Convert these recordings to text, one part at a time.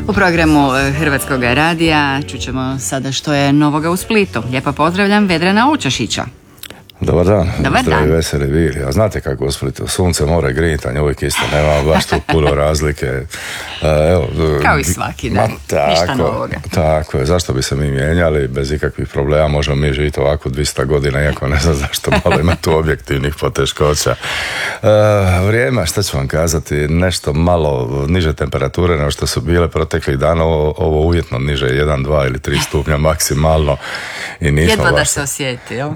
U programu Hrvatskog radija čućemo sada što je novoga u Splitu. Lijepo pozdravljam Vedrana Učašića. Dobar dan, Dobar zdravi dan. veseli bili. A znate kako u Splitu, sunce, more, grinjanje, uvijek isto, nema baš tu puno razlike. Evo, Kao i svaki dan, ništa novoga. Tako je, zašto bi se mi mijenjali, bez ikakvih problema, možemo mi živjeti ovako 200 godina, iako ne znam zašto, malo ima tu objektivnih poteškoća. Vrijeme, šta ću vam kazati, nešto malo niže temperature nego što su bile proteklih dana, ovo uvjetno niže, 1, 2 ili 3 stupnja maksimalno. I nismo Jedva da baš... se osjeti, jel?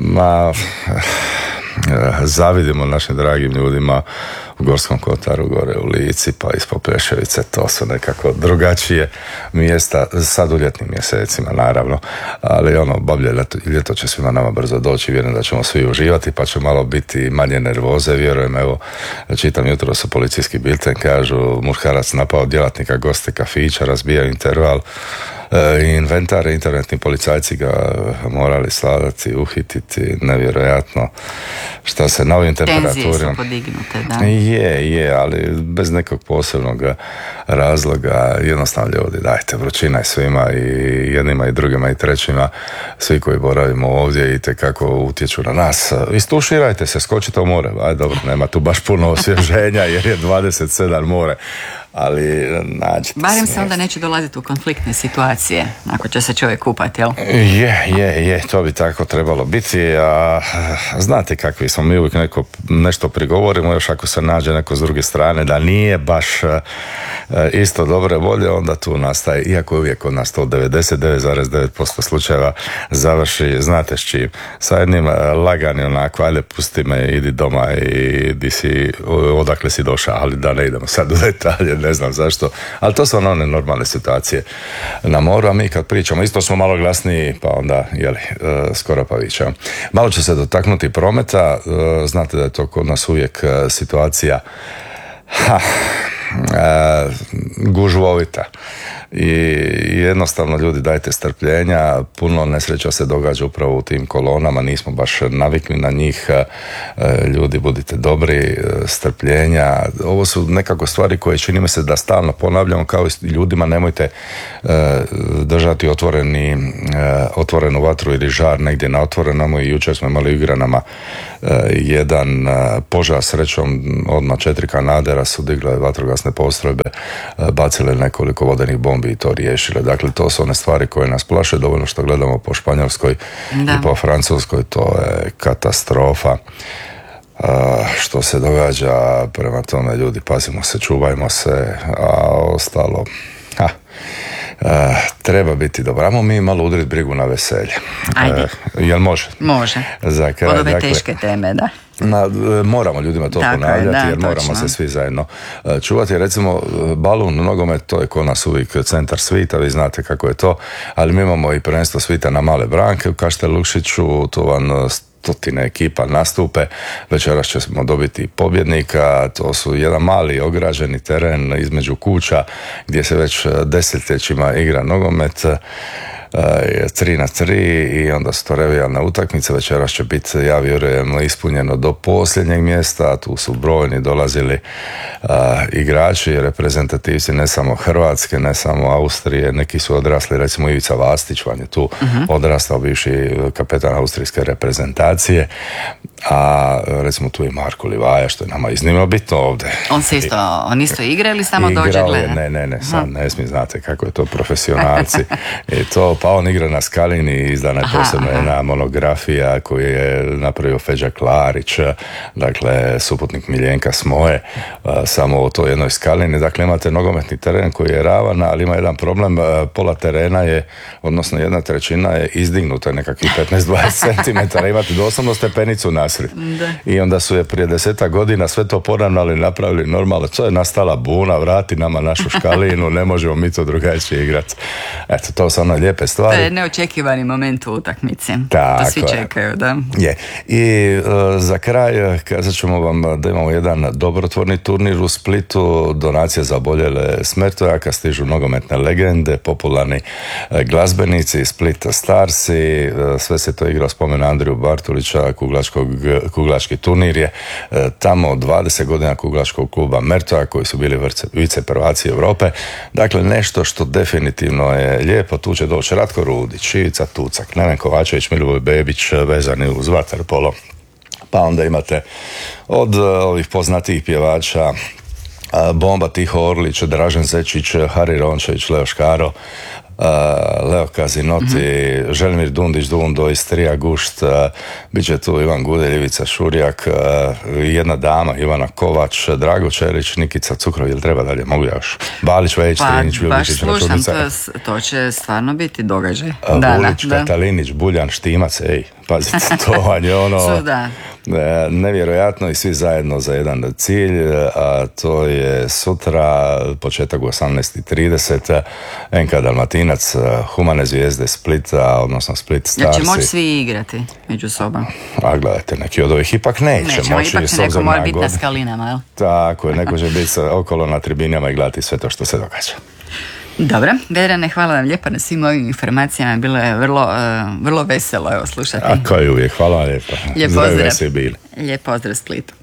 Zavidimo našim dragim ljudima u Gorskom kotaru, gore u Lici, pa ispod Preševice, to su nekako drugačije mjesta, sad u ljetnim mjesecima naravno, ali bablje ljeto će svima nama brzo doći, vjerujem da ćemo svi uživati, pa će malo biti manje nervoze, vjerujem, evo, čitam jutro su policijski bilten, kažu, muškarac napao djelatnika goste kafića, razbijao interval, inventare, internetni policajci ga morali sladati, uhititi, nevjerojatno šta se na ovim temperaturama... Tenzije su podignute, da. Je, ali bez nekog posebnog razloga, jednostavno ljudi, dajte, vrućina je svima i jednima i drugima i trećima, svi koji boravimo ovdje i tekako utječu na nas. Istuširajte se, skočite u more, aj dobro, nema tu baš puno osvježenja jer je 27 more, ali nađite Barem se se onda neće dolaziti u konfliktne situacije ako će se čovjek kupati, jel? Je, to bi tako trebalo biti, a znate kakvi smo, mi uvijek nešto prigovorimo, još ako se nađe neko s druge strane da nije baš isto dobre volje, onda tu nastaje, iako je uvijek kod nas to 99,9% slučajeva završi, znate s čim, sa jednim laganim onako, ajde pusti me, idi doma i di si, odakle si došao, ali da ne idemo sad u detalje, ne znam zašto, ali to su one normalne situacije na moru, a mi kad pričamo, isto smo malo glasniji, pa onda, skoro pa vičemo. Malo ću se dotaknuti prometa, znate da je to kod nas uvijek situacija gužvovita i jednostavno ljudi dajte strpljenja, puno nesreća se događa upravo u tim kolonama, nismo baš navikli na njih, ljudi budite dobri, strpljenja, ovo su nekako stvari koje čini mi se da stalno ponavljamo, kao i ljudima nemojte držati otvorenu vatru ili žar negdje na otvorenom, i jučer smo imali u Igranama jedan požar, srećom odmah 4 kanadera su digle vatrogasne postrojbe, bacile nekoliko vodenih bombi i to riješile. Dakle, to su one stvari koje nas plaše, dovoljno što gledamo po Španjolskoj i po Francuskoj, to je katastrofa. Što se događa, prema tome ljudi, pazimo se, čuvajmo se, a ostalo treba biti dobro. Ajmo mi malo udriti brigu na veselje. Ajde. Jel može? Može. Za kraj, od ove teške teme, da. Moramo ljudima to tako ponavljati, jer moramo točno. se svi zajedno čuvati. Recimo, balun, nogomet, to je kod nas uvijek centar svita, vi znate kako je to, ali mi imamo i prvenstvo svita na Male Branke u Kaštel Lukšiću, tu vam stotine ekipa nastupe, večeras ćemo dobiti pobjednika, to su jedan mali ograđeni teren između kuća gdje se već desetljećima igra nogomet, 3-3 i onda su to revijalne utakmice, večeras će biti, ja vjerujem, ispunjeno do posljednjeg mjesta, tu su brojni dolazili igrači, reprezentativci ne samo Hrvatske, ne samo Austrije, neki su odrasli, recimo Ivica Vastić van je tu odrastao, bivši kapetan austrijske reprezentacije, a recimo tu je Marko Livaja, što je nama iznimno bitno ovdje. On isto igra ili samo dođe gleda? Ne, sad ne smije, znate kako je to, profesionalci i to, pa on igra na Skalini, izdana je posebno jedna monografija koju je napravio Feđa Klarić, dakle suputnik Miljenka Smoje, samo o toj jednoj Skalini, dakle imate nogometni teren koji je ravan, ali ima jedan problem, pola terena je, odnosno 1/3 je izdignuta nekakvih 15-20 cm, imate doslovno stepenicu nasred. I onda su je prije 10 godina sve to poravnali, napravili normalno, to je nastala buna, vrati nama našu Škalinu, ne možemo mi to drugačije igrati. Eto, to su ono lijepe stvari. To je neočekivani moment u utakmici. Tako to svi čekaju, da. Je. I za kraj kazat ćemo vam da imamo jedan dobrotvorni turnir u Splitu, donacije za oboljele smrtojaka, stižu nogometne legende, popularni glazbenici, Split Starsi, sve se to igra spomen Andriju Bartulića, kuglačkog kuglački turnir je tamo 20 godina kuglačkog kluba Mertoa koji su bili vice prvaci Europe. Dakle, nešto što definitivno je lijepo. Tu će doći Ratko Rudić, Ivica Tucak, Neven Kovačević, Milivoj Bebić vezani uz vaterpolo. Pa onda imate od ovih poznatijih pjevača Bomba, Tiho Orlić, Dražen Zečić, Hari Rončević, Leo Škaro, Leo Kazinoti, Želimir Dundić, Dundo, Istrija Gušt, bit će tu Ivan Gudelj, Ivica Šurjak, jedna dama, Ivana Kovač, Drago Čelić, Nikica Cukrov, jel treba dalje, mogu ja još? Balić, Vejić, Trinić, Ljubičić, Računica. To će stvarno biti događaj. Vulić, Katalinić, Buljan, Štimac, pazite, to vam je ono nevjerojatno i svi zajedno za jedan cilj, a to je sutra, početak u 18:30, NK Dalmatinac, Humane zvijezde Splita, odnosno Split Starsi. Neće moći svi igrati među sobom. A gledajte, neki od ovih ipak neće moći. Ipak će neko mora biti na skalinama, jel? Tako je, neko će biti okolo na tribinama i gledati sve to što se događa. Dobro, Vedrane, hvala vam lijepo na svim ovim informacijama, bilo je vrlo veselo slušati. A kao i uvijek, hvala vam lijepo. Lijep pozdrav Splitu.